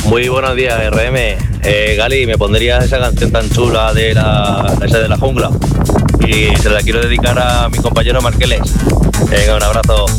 Muy buenos días, RM. Gali, ¿me pondrías esa canción tan chula de esa de la jungla? Y se la quiero dedicar a mi compañero Marqueles. Venga, un abrazo.